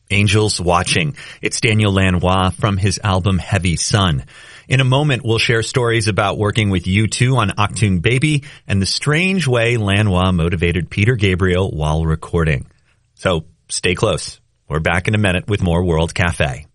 Angels Watching. It's Daniel Lanois from his album Heavy Sun. In a moment, we'll share stories about working with U2 on Achtung Baby and the strange way Lanois motivated Peter Gabriel while recording. So stay close. We're back in a minute with more World Cafe.